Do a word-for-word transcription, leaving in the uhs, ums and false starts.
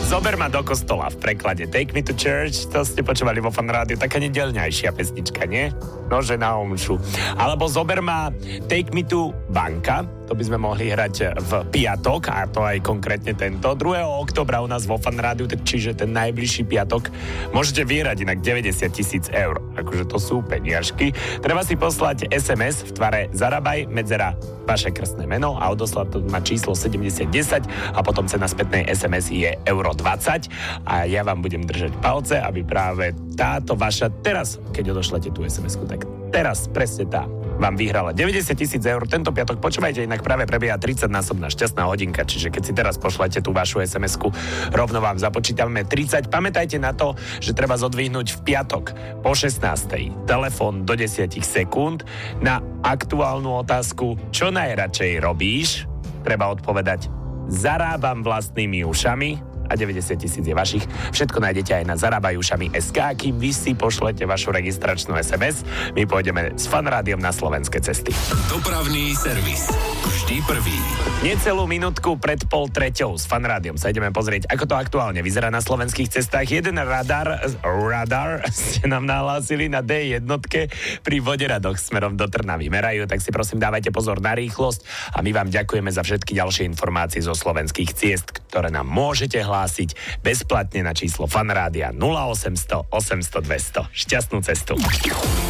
Zober ma do kostola v preklade Take Me to Church, to ste počúvali vo Fan Rádiu, taká nedeľňajšia pesnička, nie? Nože na omšu. Alebo Zober ma Take Me to Banka, to by sme mohli hrať v piatok, a to aj konkrétne tento. druhého októbra u nás vo Fan Rádiu, čiže ten najbližší piatok, môžete vyhrať inak deväťdesiat tisíc eur. Akože to sú peniažky. Treba si poslať es em es v tvare Zarabaj, medzera vaše krstné meno a odoslať to na číslo sedemdesiat desať a potom cena spätnej es em es je euro dvadsať a ja vám budem držať palce, aby práve táto vaša teraz, keď odošlete tú es em esku, tak teraz presne tá vám vyhrala deväťdesiat tisíc eur tento piatok. Počúvajte, inak práve prebieha tridsaťnásobná šťastná hodinka, čiže keď si teraz pošlete tú vašu es em esku, rovno vám započítame tridsať. Pamätajte na to, že treba zodvihnúť v piatok po šestnástej telefón do desať sekúnd na aktuálnu otázku, čo najradšej robíš. Treba odpovedať: zarábam vlastnými ušami, a deväťdesiat tisíc je vašich. Všetko nájdete aj na zarábajušami bodka es ká. Kým vy si pošlete vašu registračnú es em es, my pôjdeme s Fan Rádiom na slovenské cesty. Dopravný servis. Vždy prvý. Necelú minútku pred pol treťou s Fan Rádiom sa ideme pozrieť, ako to aktuálne vyzerá na slovenských cestách. Jeden radar, radar ste nám nahlásili na dé jednotke pri Voderadoch smerom do Trnavy. Merajú, tak si prosím dávajte pozor na rýchlosť a my vám ďakujeme za všetky ďalšie informácie zo slovenských ciest, ktoré nám môžete hlásiť bezplatne na číslo Fan Rádia nula osemsto osemsto dvesto. Šťastnú cestu.